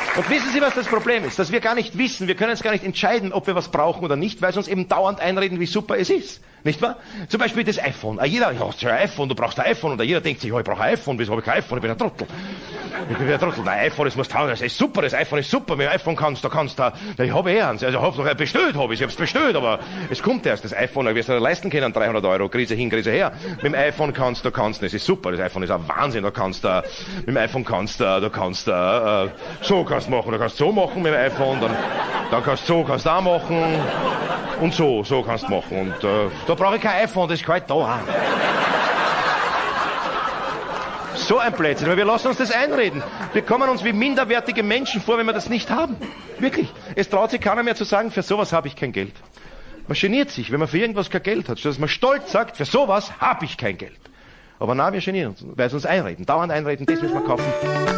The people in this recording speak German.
Und wissen Sie, was das Problem ist? Dass wir gar nicht wissen, wir können es gar nicht entscheiden, ob wir was brauchen oder nicht, weil sie uns eben dauernd einreden, wie super es ist. Nicht wahr? Zum Beispiel das iPhone. Jeder, ja, ein iPhone, du brauchst ein iPhone. Und jeder denkt sich, ja, ich brauche ein iPhone, wieso habe ich kein iPhone? Ich bin ein Trottel. Ich bin ein Trottel. Nein, iPhone, das musst du haben, das ist super, das iPhone ist super. Mit dem iPhone kannst du, ich habe eins. Also, bestellt habe ich hab's bestellt, aber es kommt erst. Das iPhone, ich wirst du leisten können, 300 €, Krise hin, Krise her. Mit dem iPhone kannst du, das ist super. Das iPhone ist ein Wahnsinn, mit dem iPhone so kannst machen, du kannst so machen mit dem iPhone, dann kannst du auch machen. Und so kannst du machen. Und da brauche ich kein iPhone, das ist kalt da auch. So ein Blödsinn, weil wir lassen uns das einreden. Wir kommen uns wie minderwertige Menschen vor, wenn wir das nicht haben. Wirklich. Es traut sich keiner mehr zu sagen, für sowas habe ich kein Geld. Man geniert sich, wenn man für irgendwas kein Geld hat, statt dass man stolz sagt, für sowas habe ich kein Geld. Aber nein, wir genieren uns, weil sie uns einreden, dauernd einreden, das müssen wir kaufen.